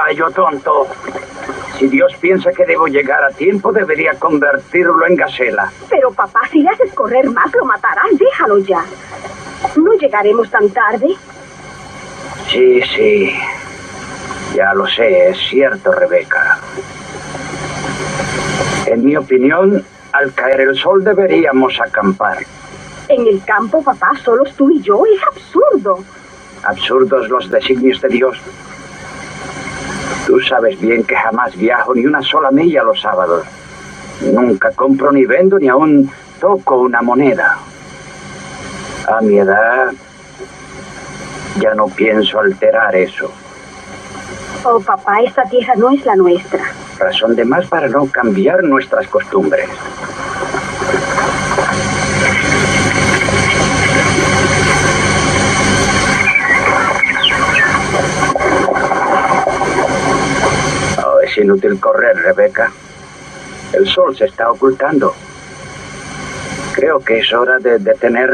caballo tonto. Si Dios piensa que debo llegar a tiempo, debería convertirlo en gacela. Pero papá, si le haces correr más, lo matarás. Déjalo ya. ¿No llegaremos tan tarde? Sí. Ya lo sé, es cierto, Rebeca. En mi opinión, al caer el sol deberíamos acampar. En el campo, papá, solos tú y yo, es absurdo. Absurdos los designios de Dios. Tú sabes bien que jamás viajo ni una sola milla los sábados. Nunca compro ni vendo ni aún toco una moneda. A mi edad, ya no pienso alterar eso. Oh, papá, esta tierra no es la nuestra. Razón de más para no cambiar nuestras costumbres. Oh, es inútil correr, Rebeca. El sol se está ocultando. Creo que es hora de detener